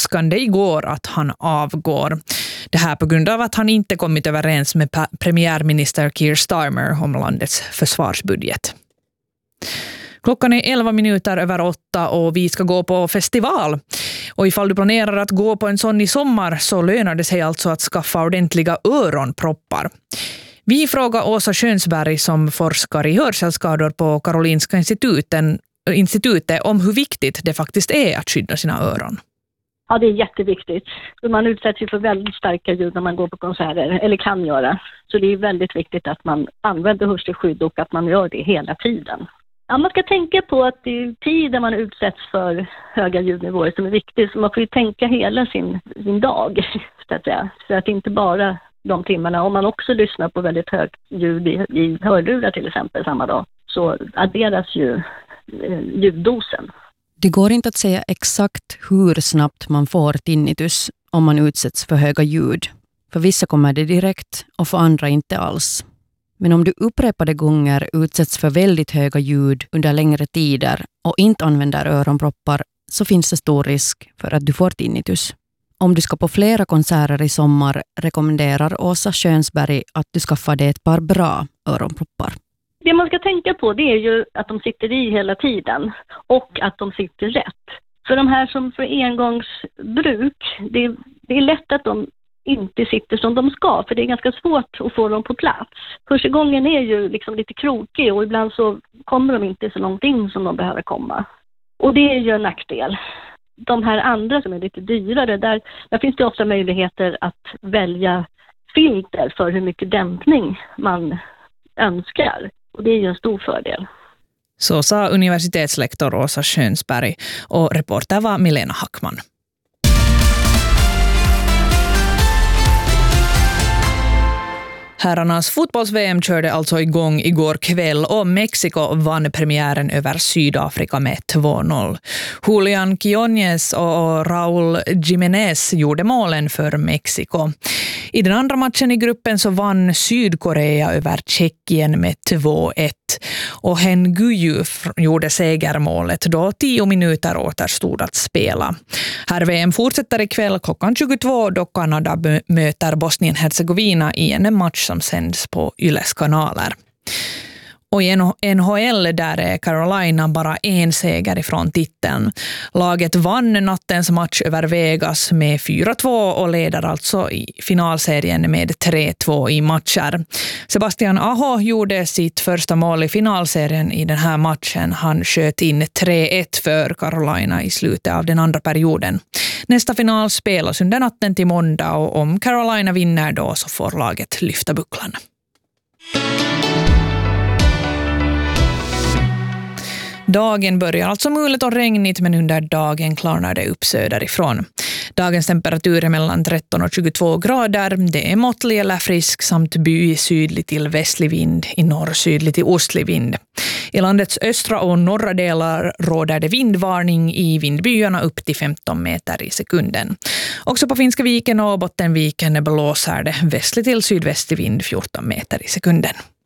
överraskande igår att han avgår. Det här på grund av att han inte kommit överens med premiärminister Keir Starmer om landets försvarsbudget. Klockan är 11:11 och vi ska gå på festival. Och ifall du planerar att gå på en sån i sommar så lönar det sig alltså att skaffa ordentliga öronproppar. Vi frågar Åsa Skönsberg som forskar i hörselskador på Karolinska institutet om hur viktigt det faktiskt är att skydda sina öron. Ja, det är jätteviktigt. Man utsätts ju för väldigt starka ljud när man går på konserter, eller kan göra. Så det är väldigt viktigt att man använder hörselskydd och att man gör det hela tiden. Ja, man ska tänka på att det är tiden man utsätts för höga ljudnivåer som är viktigt. Så man får ju tänka hela sin dag, så att säga. Så att inte bara de timmarna. Om man också lyssnar på väldigt högt ljud i hörlurar till exempel samma dag, så adderas ju ljuddosen. Det går inte att säga exakt hur snabbt man får tinnitus om man utsätts för höga ljud. För vissa kommer det direkt och för andra inte alls. Men om du upprepade gånger utsätts för väldigt höga ljud under längre tider och inte använder öronproppar så finns det stor risk för att du får tinnitus. Om du ska på flera konserter i sommar rekommenderar Åsa Skönsberg att du skaffar dig ett par bra öronproppar. Det man ska tänka på det är ju att de sitter i hela tiden och att de sitter rätt. För de här som för engångsbruk, det är lätt att de inte sitter som de ska, för det är ganska svårt att få dem på plats. Hörselgången är ju liksom lite krokig och ibland så kommer de inte så långt in som de behöver komma. Och det är ju en nackdel. De här andra som är lite dyrare, där finns det ofta möjligheter att välja filter för hur mycket dämpning man önskar. Och det är ju en stor fördel. Så sa universitetslektor Åsa Skönsberg och reporter var Milena Hackman. Herrarnas fotbolls-VM körde alltså igång igår kväll och Mexiko vann premiären över Sydafrika med 2-0. Julian Quiñones och Raúl Jiménez gjorde målen för Mexiko. I den andra matchen i gruppen så vann Sydkorea över Tjeckien med 2-1. Och Hen Guyu gjorde segermålet då 10 minuter återstod att spela. Här VM fortsätter ikväll klockan 22 då Kanada möter Bosnien-Hercegovina i en match som sänds på Yles kanaler. Och i NHL där är Carolina bara en seger ifrån titeln. Laget vann nattens match över Vegas med 4-2 och leder alltså i finalserien med 3-2 i matcher. Sebastian Aho gjorde sitt första mål i finalserien i den här matchen. Han sköt in 3-1 för Carolina i slutet av den andra perioden. Nästa final spelas under natten till måndag och om Carolina vinner då så får laget lyfta bucklan. Dagen börjar alltså mulet och regnigt men under dagen klarnar det upp söderifrån. Dagens temperatur är mellan 13 och 22 grader. Det är måttlig eller frisk samt byig sydlig till västlig vind, i norr sydlig till ostlig vind. I landets östra och norra delar råder det vindvarning i vindbyarna upp till 15 meter i sekunden. Också på Finska viken och Bottenviken blåser det västlig till sydvästlig vind 14 meter i sekunden.